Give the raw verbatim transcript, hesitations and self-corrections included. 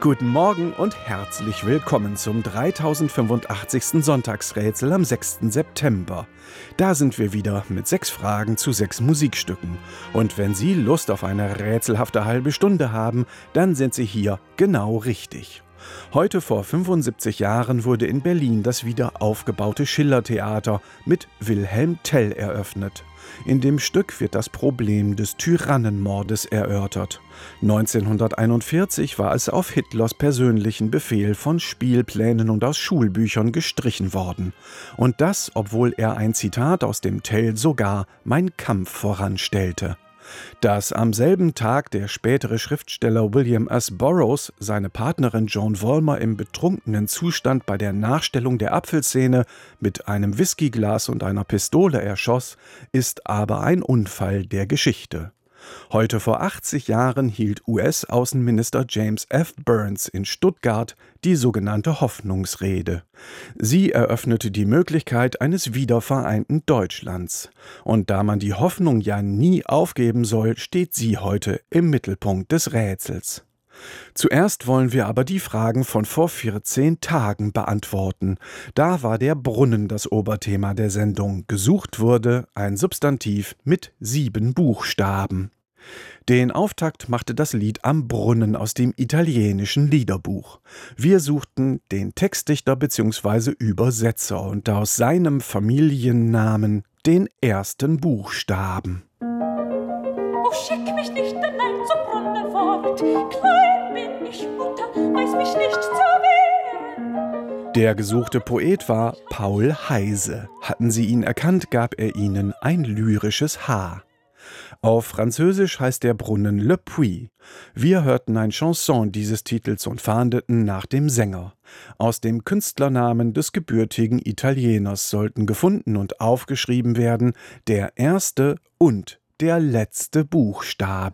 Guten Morgen und herzlich willkommen zum dreitausendfünfundachtzigsten Sonntagsrätsel am sechsten September. Da sind wir wieder mit sechs Fragen zu sechs Musikstücken. Und wenn Sie Lust auf eine rätselhafte halbe Stunde haben, dann sind Sie hier genau richtig. Heute vor fünfundsiebzig Jahren wurde in Berlin das wieder aufgebaute Schillertheater mit Wilhelm Tell eröffnet. In dem Stück wird das Problem des Tyrannenmordes erörtert. neunzehnhunderteinundvierzig war es auf Hitlers persönlichen Befehl von Spielplänen und aus Schulbüchern gestrichen worden. Und das, obwohl er ein Zitat aus dem Tell sogar Mein Kampf voranstellte. Dass am selben Tag der spätere Schriftsteller William S. Burroughs seine Partnerin Joan Vollmer im betrunkenen Zustand bei der Nachstellung der Apfelszene mit einem Whiskyglas und einer Pistole erschoss, ist aber ein Unfall der Geschichte. Heute vor achtzig Jahren hielt U S-Außenminister James F. Burns in Stuttgart die sogenannte Hoffnungsrede. Sie eröffnete die Möglichkeit eines wiedervereinten Deutschlands. Und da man die Hoffnung ja nie aufgeben soll, steht sie heute im Mittelpunkt des Rätsels. Zuerst wollen wir aber die Fragen von vor vierzehn Tagen beantworten. Da war der Brunnen das Oberthema der Sendung. Gesucht wurde ein Substantiv mit sieben Buchstaben. Den Auftakt machte das Lied Am Brunnen aus dem italienischen Liederbuch. Wir suchten den Textdichter bzw. Übersetzer und aus seinem Familiennamen den ersten Buchstaben. Oh, schick mich nicht allein zum Brunnen fort, klein bin ich, Mutter, weiß mich nicht zu wehren. Der gesuchte Poet war Paul Heyse. Hatten Sie ihn erkannt, gab er ihnen ein lyrisches H. Auf Französisch heißt der Brunnen Le Puits. Wir hörten ein Chanson dieses Titels und fahndeten nach dem Sänger. Aus dem Künstlernamen des gebürtigen Italieners sollten gefunden und aufgeschrieben werden der erste und der letzte Buchstabe.